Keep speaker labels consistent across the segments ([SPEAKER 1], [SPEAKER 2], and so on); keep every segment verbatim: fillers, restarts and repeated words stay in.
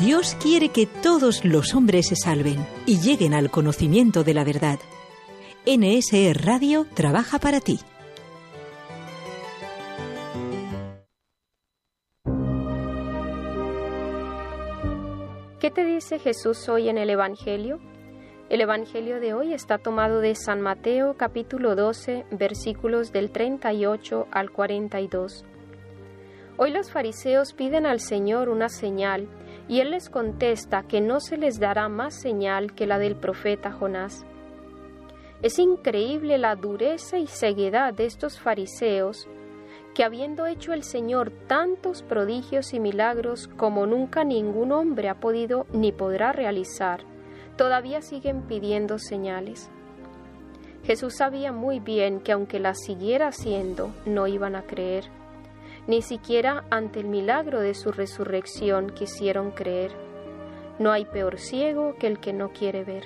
[SPEAKER 1] Dios quiere que todos los hombres se salven y lleguen al conocimiento de la verdad. N S E Radio trabaja para ti.
[SPEAKER 2] ¿Qué te dice Jesús hoy en el Evangelio? El Evangelio de hoy está tomado de San Mateo, capítulo doce, versículos del treinta y ocho al cuarenta y dos. Hoy los fariseos piden al Señor una señal, y Él les contesta que no se les dará más señal que la del profeta Jonás. Es increíble la dureza y ceguedad de estos fariseos, que habiendo hecho el Señor tantos prodigios y milagros como nunca ningún hombre ha podido ni podrá realizar, todavía siguen pidiendo señales. Jesús sabía muy bien que aunque las siguiera haciendo, no iban a creer. Ni siquiera ante el milagro de su resurrección quisieron creer. No hay peor ciego que el que no quiere ver.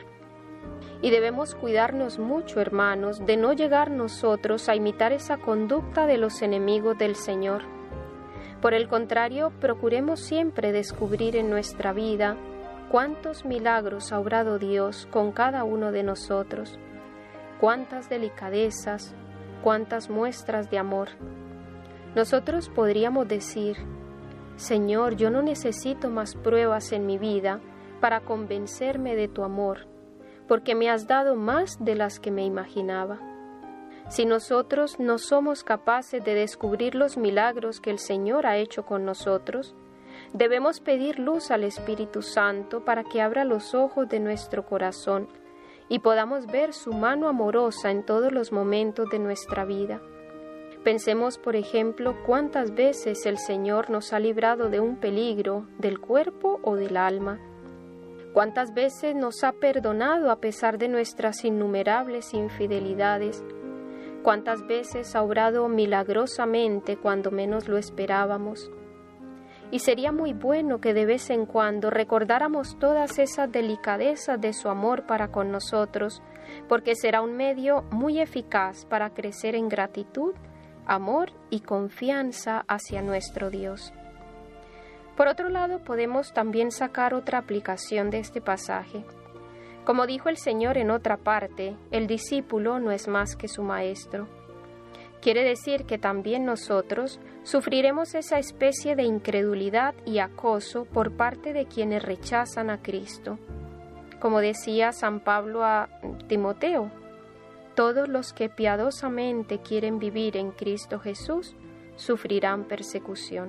[SPEAKER 2] Y debemos cuidarnos mucho, hermanos, de no llegar nosotros a imitar esa conducta de los enemigos del Señor. Por el contrario, procuremos siempre descubrir en nuestra vida cuántos milagros ha obrado Dios con cada uno de nosotros, cuántas delicadezas, cuántas muestras de amor. Nosotros podríamos decir: Señor, yo no necesito más pruebas en mi vida para convencerme de tu amor, porque me has dado más de las que me imaginaba. Si nosotros no somos capaces de descubrir los milagros que el Señor ha hecho con nosotros, debemos pedir luz al Espíritu Santo para que abra los ojos de nuestro corazón y podamos ver su mano amorosa en todos los momentos de nuestra vida. Pensemos, por ejemplo, cuántas veces el Señor nos ha librado de un peligro del cuerpo o del alma. Cuántas veces nos ha perdonado a pesar de nuestras innumerables infidelidades. Cuántas veces ha obrado milagrosamente cuando menos lo esperábamos. Y sería muy bueno que de vez en cuando recordáramos todas esas delicadezas de su amor para con nosotros, porque será un medio muy eficaz para crecer en gratitud, amor y confianza hacia nuestro Dios. Por otro lado, podemos también sacar otra aplicación de este pasaje. Como dijo el Señor en otra parte, el discípulo no es más que su maestro. Quiere decir que también nosotros sufriremos esa especie de incredulidad y acoso por parte de quienes rechazan a Cristo. Como decía San Pablo a Timoteo, todos los que piadosamente quieren vivir en Cristo Jesús sufrirán persecución.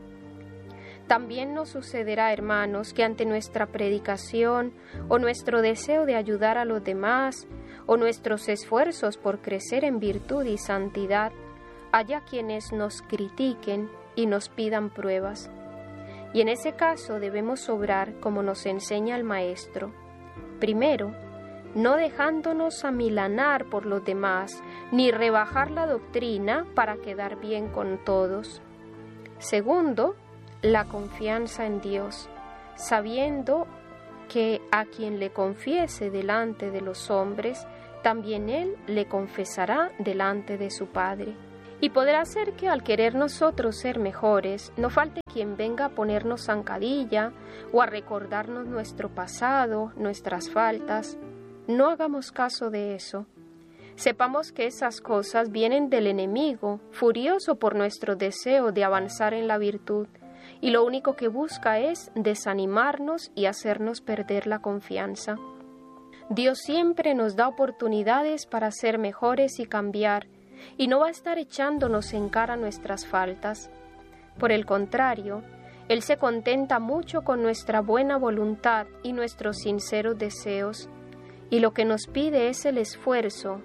[SPEAKER 2] También nos sucederá, hermanos, que ante nuestra predicación o nuestro deseo de ayudar a los demás o nuestros esfuerzos por crecer en virtud y santidad, haya quienes nos critiquen y nos pidan pruebas. Y en ese caso debemos obrar como nos enseña el Maestro. Primero, no dejándonos amilanar por los demás, ni rebajar la doctrina para quedar bien con todos. Segundo, la confianza en Dios, sabiendo que a quien le confiese delante de los hombres, también Él le confesará delante de su Padre. Y podrá ser que al querer nosotros ser mejores, no falte quien venga a ponernos zancadilla o a recordarnos nuestro pasado, nuestras faltas. No hagamos caso de eso. Sepamos que esas cosas vienen del enemigo, furioso por nuestro deseo de avanzar en la virtud, y lo único que busca es desanimarnos y hacernos perder la confianza. Dios siempre nos da oportunidades para ser mejores y cambiar, y no va a estar echándonos en cara nuestras faltas. Por el contrario, Él se contenta mucho con nuestra buena voluntad y nuestros sinceros deseos, y lo que nos pide es el esfuerzo.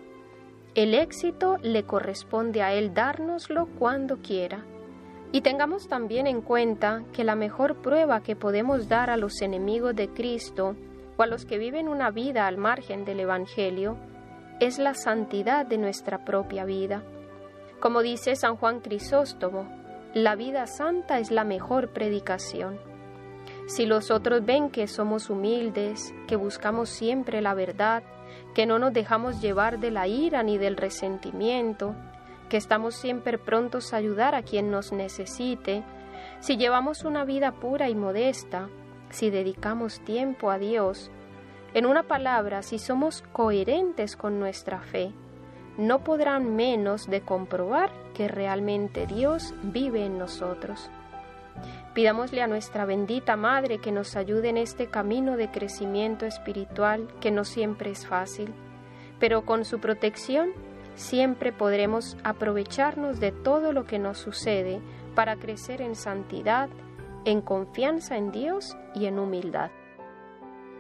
[SPEAKER 2] El éxito le corresponde a Él dárnoslo cuando quiera. Y tengamos también en cuenta que la mejor prueba que podemos dar a los enemigos de Cristo o a los que viven una vida al margen del Evangelio es la santidad de nuestra propia vida. Como dice San Juan Crisóstomo, la vida santa es la mejor predicación. Si los otros ven que somos humildes, que buscamos siempre la verdad, que no nos dejamos llevar de la ira ni del resentimiento, que estamos siempre prontos a ayudar a quien nos necesite, si llevamos una vida pura y modesta, si dedicamos tiempo a Dios, en una palabra, si somos coherentes con nuestra fe, no podrán menos de comprobar que realmente Dios vive en nosotros. Pidámosle a nuestra bendita Madre que nos ayude en este camino de crecimiento espiritual que no siempre es fácil, pero con su protección siempre podremos aprovecharnos de todo lo que nos sucede para crecer en santidad, en confianza en Dios y en humildad.